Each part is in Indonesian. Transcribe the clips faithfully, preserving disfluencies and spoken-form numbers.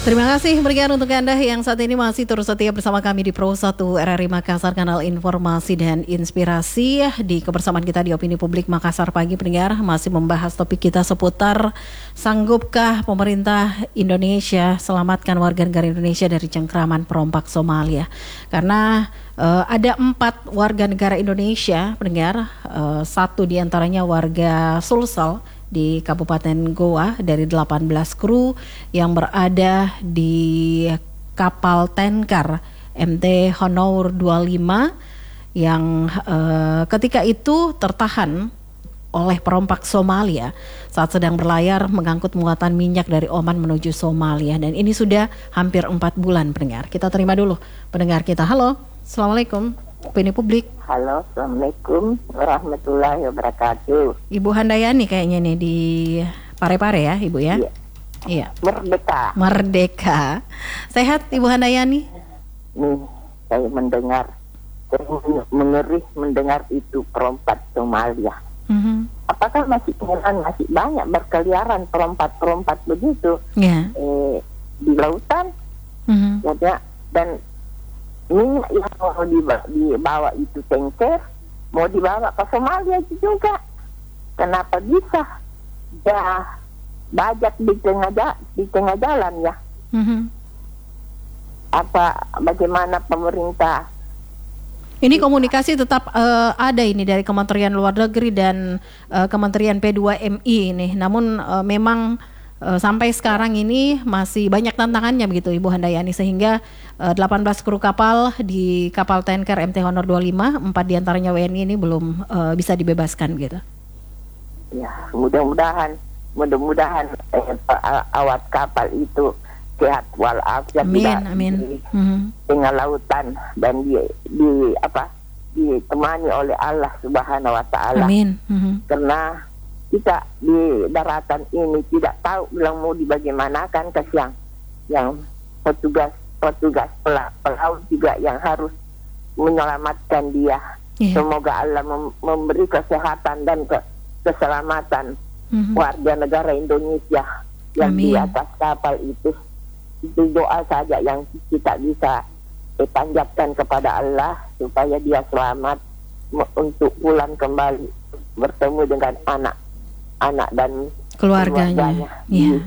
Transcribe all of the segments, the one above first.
Terima kasih berikan untuk Anda yang saat ini masih terus setia bersama kami di Pro satu R R I Makassar, kanal informasi dan inspirasi. Di kebersamaan kita di Opini Publik Makassar Pagi, pendengar masih membahas topik kita seputar sanggupkah pemerintah Indonesia selamatkan warga negara Indonesia dari cengkraman perompak Somalia. Karena uh, ada empat warga negara Indonesia, pendengar, uh, satu diantaranya warga Sulsel di Kabupaten Goa dari delapan belas kru yang berada di kapal tanker M T Honor dua puluh lima yang uh, ketika itu tertahan oleh perompak Somalia saat sedang berlayar mengangkut muatan minyak dari Oman menuju Somalia, dan ini sudah hampir empat bulan, pendengar. Kita terima dulu pendengar kita. Halo, Assalamualaikum. Opini Publik. Halo, Assalamualaikum warahmatullahi wabarakatuh. Ibu Handayani kayaknya nih di Parepare ya, Ibu ya? Iya. Iya. Merdeka. Merdeka. Sehat Ibu Handayani? Nih, saya mendengar, saya mengeri mendengar itu perompak Somalia. Mm-hmm. Apakah masih kemudian masih banyak berkeliaran perompak-perompak begitu Yeah. eh, di lautan? Mm-hmm. Ya, dan minyak yang mau dibawa, dibawa itu tanker mau dibawa ke Somalia itu juga. Kenapa bisa ya bajak di tengah di tengah jalan ya? Mm-hmm. Apa bagaimana pemerintah? Ini komunikasi tetap uh, ada ini dari Kementerian Luar Negeri dan uh, Kementerian P dua M I ini. Namun uh, memang uh, sampai sekarang ini masih banyak tantangannya begitu Ibu Handayani, sehingga uh, delapan belas kru kapal di kapal tanker M T Honor dua puluh lima, empat diantaranya W N I ini belum uh, bisa dibebaskan gitu. Ya, mudah-mudahan mudah-mudahan eh, awak kapal itu sehat walafiat, amin, tidak amin. di Mm-hmm. tengah lautan dan di, di apa ditemani oleh Allah Subhanahu Wa Taala. Amin. Mm-hmm. Karena kita di daratan ini tidak tahu bilang mau dibagaimanakan, kasihan yang petugas petugas pelaut juga yang harus menyelamatkan dia. Yeah. Semoga Allah mem- memberi kesehatan dan ke- keselamatan mm-hmm. warga negara Indonesia yang amin. di atas kapal itu. Itu doa saja yang kita bisa eh, panjatkan kepada Allah supaya dia selamat me- untuk pulang kembali bertemu dengan anak-anak dan keluarganya. Iya.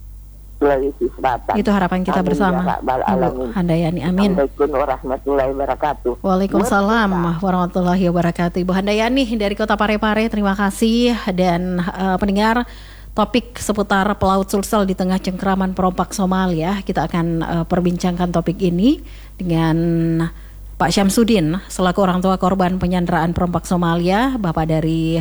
Sulawesi Selatan. Itu harapan kita amin, bersama. Ya Rabbal Alamin. Handayani, amin. Assalamualaikum warahmatullahi wabarakatuh. Waalaikumsalam warahmatullahi wabarakatuh. Ibu Handayani dari Kota Parepare, terima kasih. Dan uh, pendengar, topik seputar pelaut Sulsel di tengah cengkraman perompak Somalia, kita akan uh, perbincangkan topik ini dengan Pak Syamsuddin selaku orang tua korban penyanderaan perompak Somalia, Bapak dari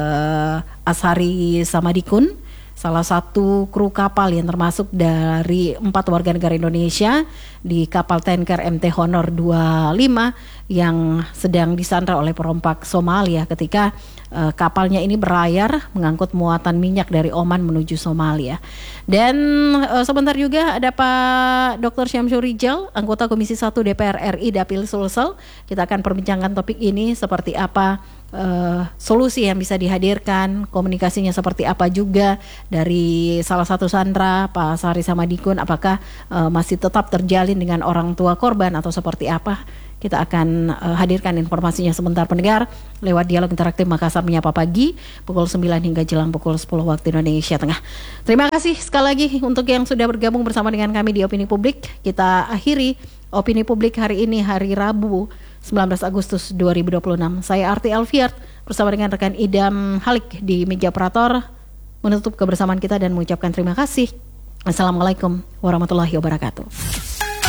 uh, Ashari Samadikun, salah satu kru kapal yang termasuk dari empat warga negara Indonesia di kapal tanker M T Honor dua puluh lima yang sedang disandra oleh perompak Somalia ketika uh, kapalnya ini berlayar mengangkut muatan minyak dari Oman menuju Somalia. Dan uh, sebentar juga ada Pak Doktor Syamsul Rijal, anggota Komisi satu D P R R I Dapil Sulsel. Kita akan perbincangkan topik ini, seperti apa uh, solusi yang bisa dihadirkan, komunikasinya seperti apa juga dari salah satu sandra Pak Ashari Samadikun, apakah uh, masih tetap terjalin dengan orang tua korban atau seperti apa. Kita akan uh, hadirkan informasinya sebentar, pendengar, lewat dialog interaktif Makassar Menyapa Pagi pukul sembilan hingga jelang pukul sepuluh waktu Indonesia Tengah. Terima kasih sekali lagi untuk yang sudah bergabung bersama dengan kami di Opini Publik. Kita akhiri Opini Publik hari ini, hari Rabu sembilan belas Agustus dua ribu dua puluh enam. Saya Arti Alfiat bersama dengan rekan Idam Halik di meja operator menutup kebersamaan kita dan mengucapkan terima kasih. Assalamualaikum warahmatullahi wabarakatuh.